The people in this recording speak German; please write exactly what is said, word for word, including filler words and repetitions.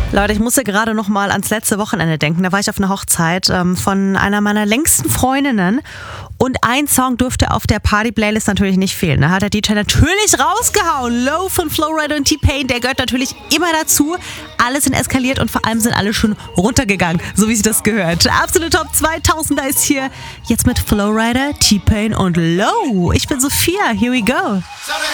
Leute, ich musste gerade noch mal ans letzte Wochenende denken. Da war ich auf einer Hochzeit ähm, von einer meiner längsten Freundinnen. Und ein Song durfte auf der Party-Playlist natürlich nicht fehlen. Da hat der D J natürlich rausgehauen. Low von Flowrider und T-Pain, der gehört natürlich immer dazu. Alle sind eskaliert und vor allem sind alle schon runtergegangen, so wie sich das gehört. Absolute Top zweitausender ist hier jetzt mit Flowrider, T-Pain und Low. Ich bin Sophia, here we go.